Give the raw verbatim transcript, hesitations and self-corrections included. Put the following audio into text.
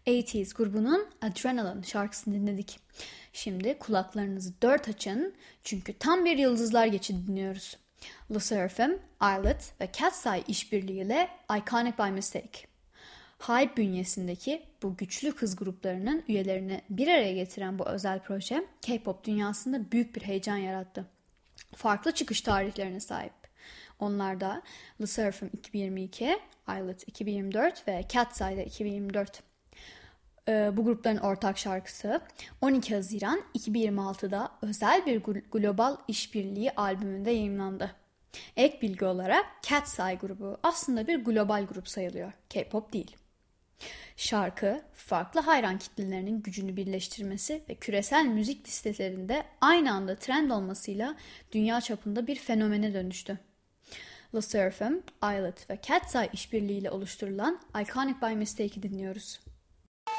seksenler grubunun Adrenaline şarkısını dinledik. Şimdi kulaklarınızı dört açın çünkü tam bir Yıldızlar Geçidi dinliyoruz. Le Seraphim, Islet ve Cat's Eye işbirliğiyle Iconic by Mistake. Hype bünyesindeki bu güçlü kız gruplarının üyelerini bir araya getiren bu özel proje K-pop dünyasında büyük bir heyecan yarattı. Farklı çıkış tarihlerine sahip. Onlar da Le Seraphim iki bin yirmi iki, Islet iki bin yirmi dört ve Cat's Eye iki bin yirmi dört. Ee, bu grupların ortak şarkısı on iki Haziran iki bin yirmi altıda özel bir global işbirliği albümünde yayınlandı. Ek bilgi olarak Cat's Eye grubu aslında bir global grup sayılıyor, K-pop değil. Şarkı, farklı hayran kitlelerinin gücünü birleştirmesi ve küresel müzik listelerinde aynı anda trend olmasıyla dünya çapında bir fenomene dönüştü. Le Seraphim, Islet ve Cat's Eye işbirliğiyle oluşturulan Iconic by Mistake'i dinliyoruz.